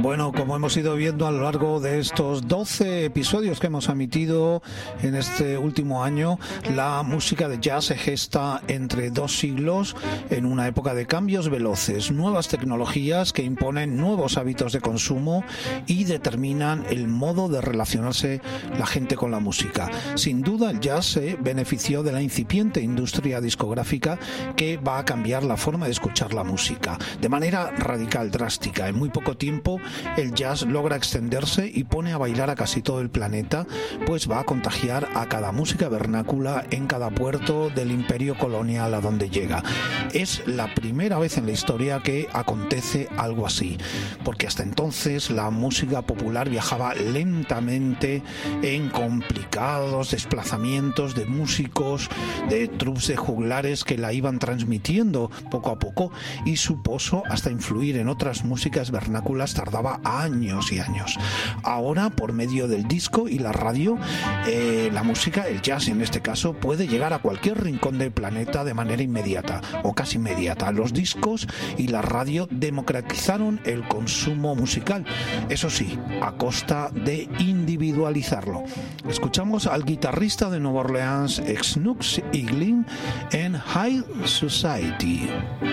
Bueno, como hemos ido viendo a lo largo de estos 12 episodios que hemos emitido en este último año, la música de jazz se gesta entre dos siglos en una época de cambios veloces, nuevas tecnologías que imponen nuevos hábitos de consumo y determinan el modo de relacionarse la gente con la música. Sin duda, el jazz se benefició de la incipiente industria discográfica que va a cambiar la forma de escuchar la música de manera radical, drástica. En muy poco tiempo el jazz logra extenderse y pone a bailar a casi todo el planeta, pues va a contagiar a cada música vernácula en cada puerto del imperio colonial a donde llega. Es la primera vez en la historia que acontece algo así, porque hasta entonces la música popular viajaba lentamente en complicados desplazamientos de músicos, de troupes de juglares que la iban transmitiendo poco a poco, y su pozo hasta influir en otras músicas vernáculas tardaba años y años. Ahora, por medio del disco y la radio, la música, el jazz en este caso, puede llegar a cualquier rincón del planeta de manera inmediata o casi inmediata. Los discos y la radio democratizaron el consumo musical, eso sí, a costa de individualizarlo. Escuchamos al guitarrista de Nueva Orleans, Snooks Eaglin, en High Society.